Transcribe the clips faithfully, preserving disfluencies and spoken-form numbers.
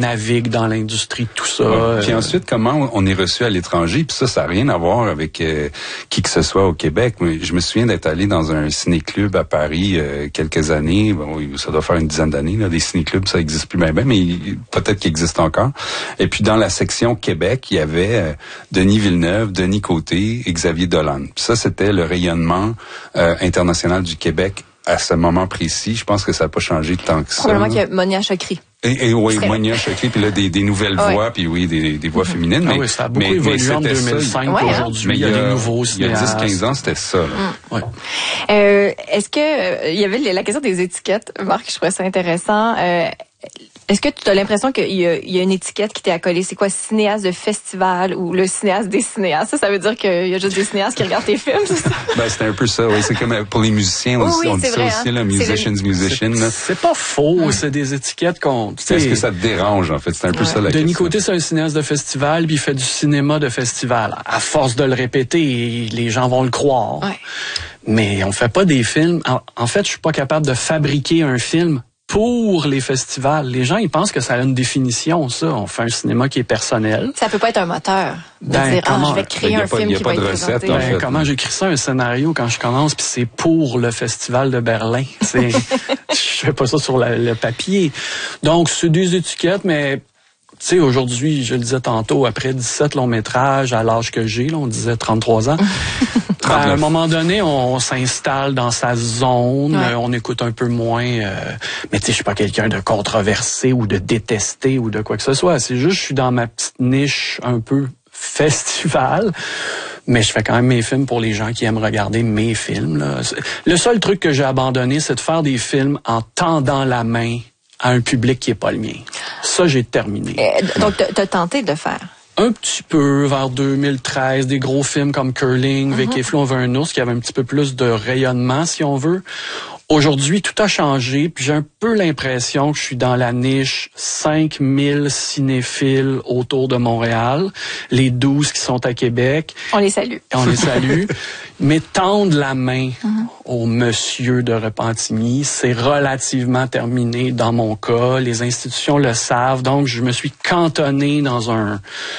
navigue dans l'industrie, tout ça. Ouais. Puis euh... ensuite, comment on est reçu à l'étranger, puis ça, ça n'a rien à voir avec euh, qui que ce soit au Québec. Je me souviens d'être allé dans un ciné-club à Paris euh, quelques années, bon, ça doit faire une dizaine d'années, là, des ciné-clubs, ça existe plus bien, bien, mais peut-être qu'il existe encore. Et puis dans la section Québec, il y avait euh, Denis Villeneuve, Denis Côté et Xavier Dolan. Puis ça, c'était le rayonnement euh, international du Québec à ce moment précis. Je pense que ça n'a pas changé tant que ça. Probablement qu'il y a Monia Chokri. Et, et oui, Monia Chokri, puis là, des, des nouvelles ouais. voix, puis oui, des, des voix féminines. Mais, ah oui, ça a beaucoup mais, évolué mais en deux mille cinq ouais, aujourd'hui. Mais il y a, il y a des nouveaux il y a dix quinze ans, c'était ça. Là. Mm. Ouais. Euh, est-ce que, euh, il y avait la question des étiquettes, Marc, je trouvais ça intéressant. Euh, Est-ce que tu as l'impression qu'il y a, il y a une étiquette qui t'est accolée? C'est quoi, cinéaste de festival ou le cinéaste des cinéastes? Ça, ça veut dire qu'il y a juste des cinéastes qui regardent tes films, c'est ça? Ben, c'était un peu ça, oui. C'est comme pour les musiciens, oui, on, oui, on dit ça vrai, aussi, hein? là, musicians, musicians. C'est, c'est pas faux, hum. c'est des étiquettes qu'on... Est-ce que ça te dérange, en fait? C'est un peu ouais. ça la Denis question. Côté, c'est un cinéaste de festival, puis il fait du cinéma de festival. À force de le répéter, les gens vont le croire. Ouais. Mais on fait pas des films... En, en fait, je suis pas capable de fabriquer un film pour les festivals. Les gens, ils pensent que ça a une définition, ça. On fait un cinéma qui est personnel. Ça peut pas être un moteur. De ben, dire, comment, ah, je vais créer ben, un pas, film qui va être recette, présenté. Ben, en fait. comment j'écris ça, un scénario, quand je commence, puis c'est pour le Festival de Berlin. C'est, je fais pas ça sur la, le papier. Donc, c'est des étiquettes, mais... Tu sais, aujourd'hui, je le disais tantôt, après dix-sept longs métrages, à l'âge que j'ai, là, on disait trente-trois ans, ben, à un moment donné, on, on s'installe dans sa zone, ouais. euh, on écoute un peu moins, euh, mais tu sais, je suis pas quelqu'un de controversé ou de détesté ou de quoi que ce soit. C'est juste, je suis dans ma petite niche un peu festival. Mais je fais quand même mes films pour les gens qui aiment regarder mes films, là. Le seul truc que j'ai abandonné, c'est de faire des films en tendant la main à un public qui est pas le mien. Ça, j'ai terminé. Euh, donc, t'as tenté de faire? Un petit peu, vers deux mille treize, des gros films comme Curling, mm-hmm. Vic et Flo, on veut un ours, qui avait un petit peu plus de rayonnement, si on veut. Aujourd'hui, tout a changé, puis j'ai un peu l'impression que je suis dans la niche cinq mille cinéphiles autour de Montréal, les douze qui sont à Québec. On les salue. On les salue. Mais tendre la main mm-hmm. au monsieur de Repentigny, c'est relativement terminé dans mon cas. Les institutions le savent, donc je me suis cantonné dans un...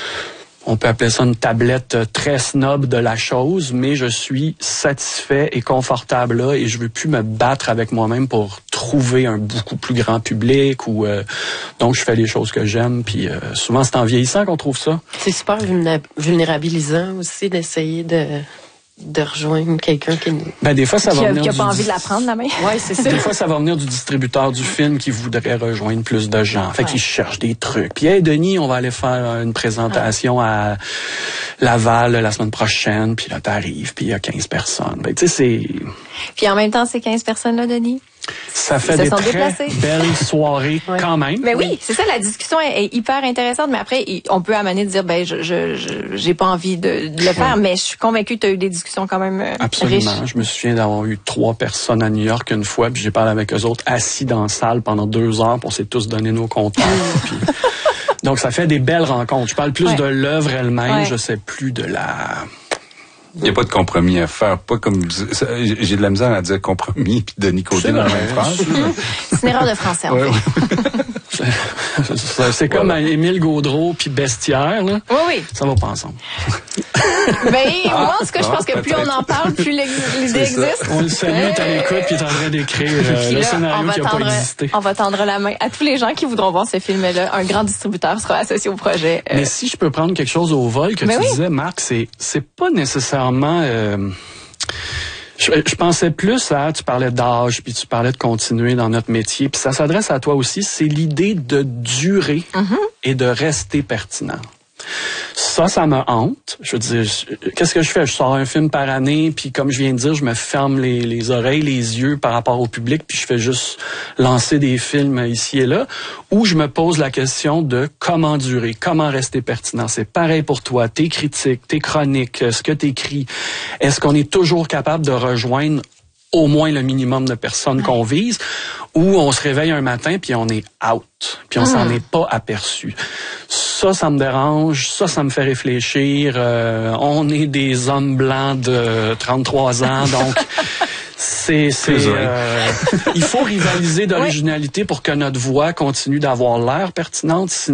On peut appeler ça une tablette très snob de la chose, mais je suis satisfait et confortable là et je veux plus me battre avec moi-même pour trouver un beaucoup plus grand public ou euh, donc je fais les choses que j'aime puis euh, souvent c'est en vieillissant qu'on trouve ça. C'est super vulnérabilisant aussi d'essayer de de rejoindre quelqu'un qui... Ben, des fois, ça qui va a, venir qui a du... pas envie de la prendre, la main. Ouais, c'est ça. Des fois, ça va venir du distributeur du film qui voudrait rejoindre plus de gens. Fait ouais. qu'il cherche des trucs. Puis, hey, Denis, on va aller faire une présentation ouais. à Laval la semaine prochaine. Puis là, t'arrives, puis il y a quinze personnes. Ben, tu sais, c'est... Puis en même temps, ces quinze personnes-là, Denis? Ça fait Ils des se sont très déplacés. belles soirées ouais. quand même. Mais oui, c'est ça, la discussion est, est hyper intéressante. Mais après, on peut amener de dire, ben, je, je, je j'ai pas envie de, de le faire, ouais. mais je suis convaincue que tu as eu des discussions quand même euh, Absolument. riches. Je me souviens d'avoir eu trois personnes à New York une fois, puis j'ai parlé avec eux autres assis dans la salle pendant deux heures, puis on s'est tous donné nos contacts. puis... Donc, ça fait des belles rencontres. Je parle plus ouais. de l'œuvre elle-même, ouais. je sais plus de la... Il n'y a pas de compromis à faire. Pas comme j'ai de la misère à dire compromis puis Denis Côté dans la même phrase. C'est une erreur de français, en ouais, fait. Ouais. C'est comme voilà. Émile Gaudreau puis Bestiaire, là. Oui, oui. Ça va pas ensemble. Ben, ah, moi, en tout cas, je pense que plus on en parle, plus l'idée existe. On le salue, t'es à l'écoute, puis t'es en train d'écrire euh, le là, scénario qui n'a pas existé. On va tendre la main à tous les gens qui voudront voir ce film-là. Un grand distributeur sera associé au projet. Euh... Mais si je peux prendre quelque chose au vol que ben tu oui. disais, Marc, c'est c'est pas nécessairement Euh, je, je pensais plus à, tu parlais d'âge, puis tu parlais de continuer dans notre métier, puis ça s'adresse à toi aussi, c'est l'idée de durer mm-hmm. et de rester pertinent. Ça, ça me hante. Je veux dire, qu'est-ce que je fais? Je sors un film par année, puis comme je viens de dire, je me ferme les, les oreilles, les yeux par rapport au public, puis je fais juste lancer des films ici et là, où je me pose la question de comment durer, comment rester pertinent. C'est pareil pour toi, tes critiques, tes chroniques, ce que t'écris. Est-ce qu'on est toujours capable de rejoindre au moins le minimum de personnes qu'on vise, ou on se réveille un matin puis on est out, puis on mmh. s'en est pas aperçu. Ça, ça me dérange, ça, ça me fait réfléchir. Euh, on est des hommes blancs de trente-trois ans, donc c'est c'est euh, il faut rivaliser d'originalité pour que notre voix continue d'avoir l'air pertinente.